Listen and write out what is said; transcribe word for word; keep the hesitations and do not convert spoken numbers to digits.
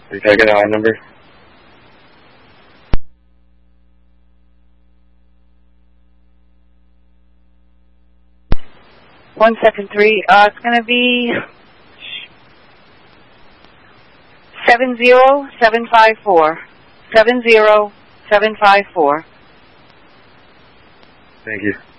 Can I get an odd number? One second, three. Uh, it's going to be seven zero seven five four. Seven zero seven five four. Thank you.